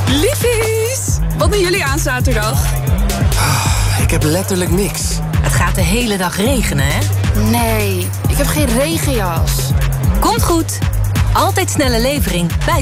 Liefies, wat doen jullie aan zaterdag? Ik heb letterlijk niks. Het gaat de hele dag regenen, hè? Nee, ik heb geen regenjas. Komt goed. Altijd snelle levering bij